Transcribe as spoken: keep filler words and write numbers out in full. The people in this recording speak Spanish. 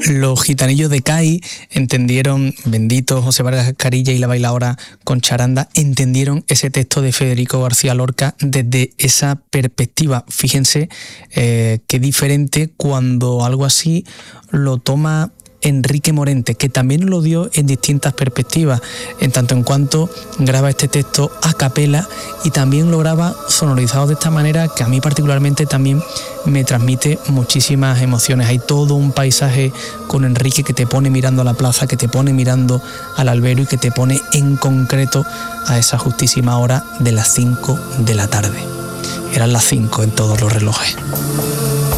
Los gitanillos de Cádiz entendieron, bendito José Vargas Carilla y la bailaora Concha Aranda, entendieron ese texto de Federico García Lorca desde esa perspectiva. Fíjense eh, qué diferente cuando algo así lo toma Enrique Morente, que también lo dio en distintas perspectivas, en tanto en cuanto graba este texto a capela y también lo graba sonorizado de esta manera que a mí particularmente también me transmite muchísimas emociones. Hay todo un paisaje con Enrique que te pone mirando a la plaza, que te pone mirando al albero y que te pone en concreto a esa justísima hora de las cinco de la tarde. Eran las cinco en todos los relojes.